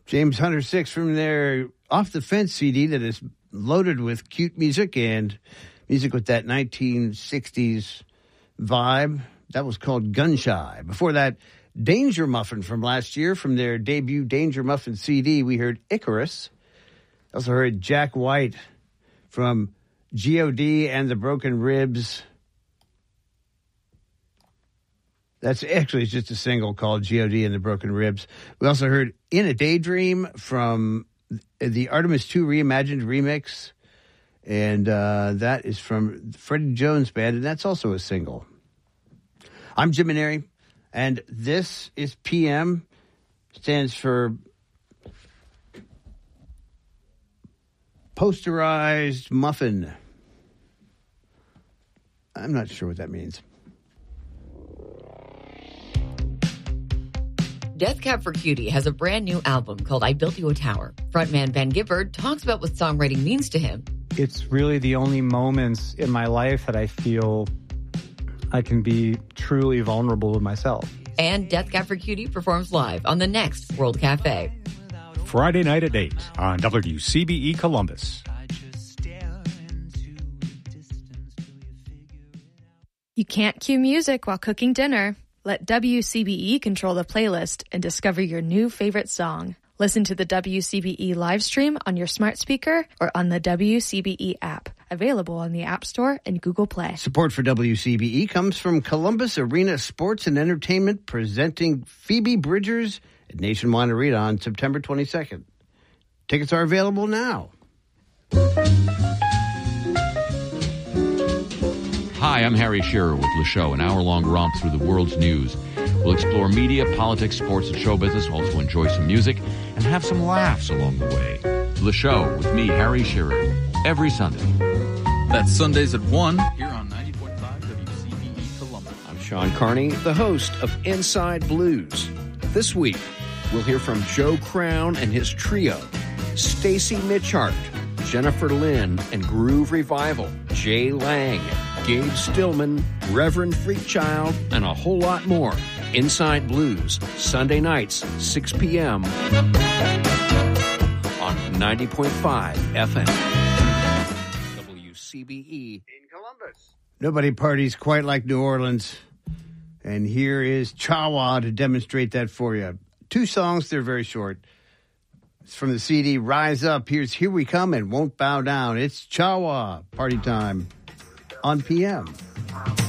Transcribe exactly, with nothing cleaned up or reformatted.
James Hunter six from their Off the Fence C D that is loaded with cute music and music with that nineteen sixties vibe. That was called Gunshy. Before that, Danger Muffin from last year from their debut Danger Muffin C D. We heard Icarus. Also heard Jack White from G O D and the Broken Ribs. That's actually it's just a single called G O D and the Broken Ribs. We also heard In a Daydream from the Artemis two Reimagined remix. And uh, that is from Freddie Jones Band, and that's also a single. I'm Jim Maneri, and this is P M, stands for Posterized Muffin. I'm not sure what that means. Death Cab for Cutie has a brand new album called I Built You a Tower. Frontman Ben Gibbard talks about what songwriting means to him. It's really the only moments in my life that I feel I can be truly vulnerable with myself. And Death Cab for Cutie performs live on the next World Cafe. Friday night at eight on W C B E Columbus. You can't cue music while cooking dinner. Let W C B E control the playlist and discover your new favorite song. Listen to the W C B E live stream on your smart speaker or on the W C B E app. Available on the App Store and Google Play. Support for W C B E comes from Columbus Arena Sports and Entertainment, presenting Phoebe Bridgers at Nationwide Arena on September twenty-second. Tickets are available now. Hi, I'm Harry Shearer with Le Show, an hour-long romp through the world's news. We'll explore media, politics, sports, and show business, also enjoy some music, and have some laughs along the way. Le Show with me, Harry Shearer, every Sunday. That's Sundays at one here on ninety point five W C B E Columbus. I'm Sean Carney, the host of Inside Blues. This week, we'll hear from Joe Crown and his trio, Stacy Mitchart, Jennifer Lynn and Groove Revival, Jay Lang, Gabe Stillman, Reverend Freakchild, and a whole lot more. Inside Blues, Sunday nights, six p.m. on ninety point five F M. W C B E in Columbus. Nobody parties quite like New Orleans. And here is Cha-Wa to demonstrate that for you. Two songs, they're very short. It's from the C D Rise Up. Here's Here We Come and Won't Bow Down. It's Cha-Wa, party time on P M.